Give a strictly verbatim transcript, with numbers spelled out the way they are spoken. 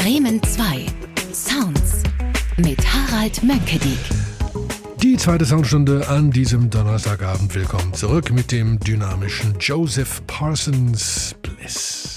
Bremen zwei. Sounds mit Harald Mönckedik. Die zweite Soundstunde an diesem Donnerstagabend. Willkommen zurück mit dem dynamischen Joseph Parsons Bliss.